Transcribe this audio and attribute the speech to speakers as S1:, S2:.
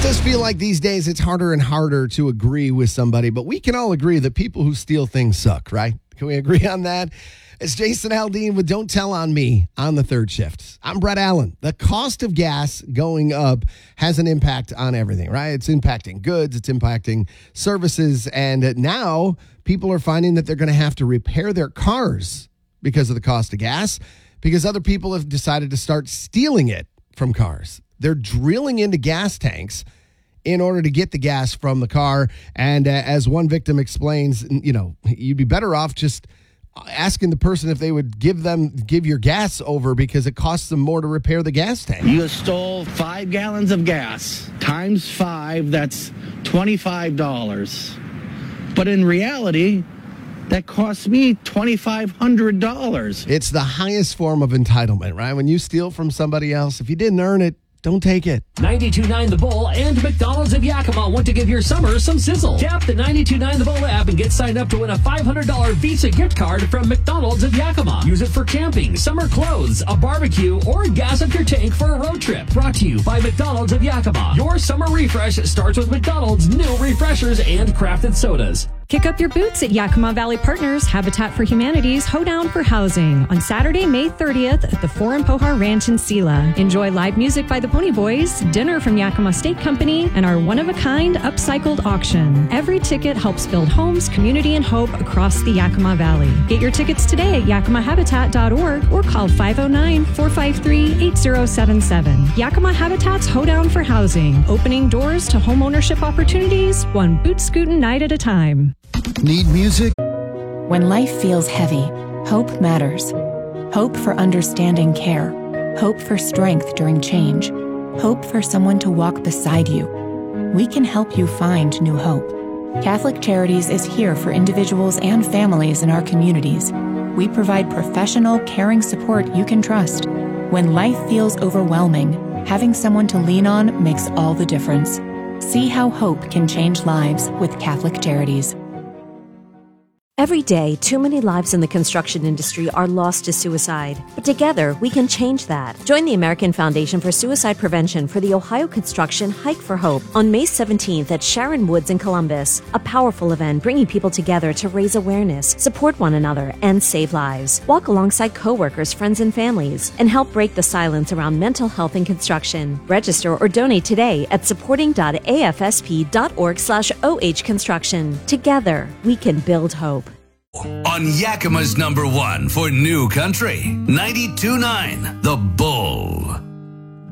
S1: does feel like these days it's harder and harder to agree with somebody, but we can all agree that people who steal things suck, right? Can we agree on that? It's Jason Aldean with Don't Tell on Me on the third shift. I'm Brett Allen. The cost of gas going up has an impact on everything, right? It's impacting goods, it's impacting services, and now people are finding that they're going to have to repair their cars because of the cost of gas, because other people have decided to start stealing it from cars. They're drilling into gas tanks in order to get the gas from the car. And as one victim explains, you'd be better off just asking the person if they would give your gas over because it costs them more to repair the gas tank.
S2: You stole 5 gallons of gas times 5, that's $25. But in reality, that cost me $2,500.
S1: It's the highest form of entitlement, right? When you steal from somebody else, if you didn't earn it, don't take it.
S3: 92.9 The Bull and McDonald's of Yakima want to give your summer some sizzle. Tap the 92.9 The Bull app and get signed up to win a $500 Visa gift card from McDonald's of Yakima. Use it for camping, summer clothes, a barbecue, or gas up your tank for a road trip. Brought to you by McDonald's of Yakima. Your summer refresh starts with McDonald's new refreshers and crafted sodas.
S4: Kick up your boots at Yakima Valley Partners Habitat for Humanity's Hoedown for Housing on Saturday, May 30th at the Four and Pohar Ranch in Sela. Enjoy live music by the Pony Boys, dinner from Yakima State Company, and our one-of-a-kind upcycled auction. Every ticket helps build homes, community, and hope across the Yakima Valley. Get your tickets today at yakimahabitat.org or call 509-453-8077. Yakima Habitat's Hoedown for Housing, opening doors to homeownership opportunities, one boot scootin' night at a time.
S5: Need music?
S6: When life feels heavy, hope matters. Hope for understanding care. Hope for strength during change. Hope for someone to walk beside you. We can help you find new hope. Catholic Charities is here for individuals and families in our communities. We provide professional, caring support you can trust. When life feels overwhelming, having someone to lean on makes all the difference. See how hope can change lives with Catholic Charities.
S7: Every day, too many lives in the construction industry are lost to suicide. But together, we can change that. Join the American Foundation for Suicide Prevention for the Ohio Construction Hike for Hope on May 17th at Sharon Woods in Columbus. A powerful event bringing people together to raise awareness, support one another, and save lives. Walk alongside coworkers, friends, and families, and help break the silence around mental health in construction. Register or donate today at supporting.afsp.org/OH Construction. Together, we can build hope.
S8: On Yakima's #1 for New Country, 92.9 The Bull.